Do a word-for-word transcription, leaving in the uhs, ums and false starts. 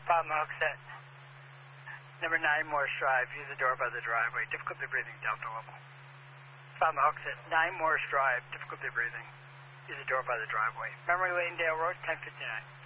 Bob Hookset. Number nine Morse Drive. Use the door by the driveway. Difficulty breathing. Delta level. Bob Hookset. nine Morse Drive. Difficulty breathing. Use the door by the driveway. Memory Lane, Dale Road, ten fifty-nine.